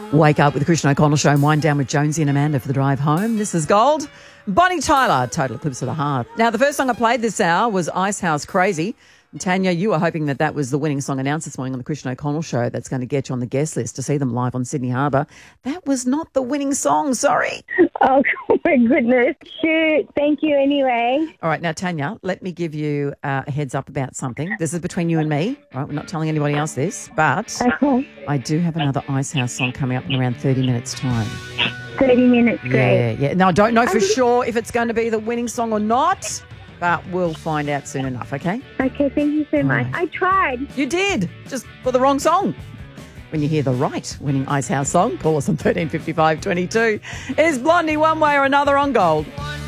Wake up with the Christian O'Connell Show and wind down with Jonesy and Amanda for the drive home. This is Gold. Bonnie Tyler, Total Eclipse of the Heart. Now, the first song I played this hour was Icehouse Crazy. And Tanya, you were hoping that was the winning song announced this morning on the Christian O'Connell Show that's going to get you on the guest list to see them live on Sydney Harbour. That was not the winning song, sorry. Oh, my goodness. Shoot. Thank you anyway. All right, now, Tanya, let me give you a heads up about something. This is between you and me. All right, we're not telling anybody else this, but Okay. I do have another Icehouse song coming up in around 30 minutes' time. 30 minutes, great. Yeah. Now, I don't know for sure if it's going to be the winning song or not, but we'll find out soon enough, okay? Okay, thank you so much. I tried. You did, just for the wrong song. When you hear the right winning Icehouse song, call us on 1355 22. Is Blondie one way or another on Gold?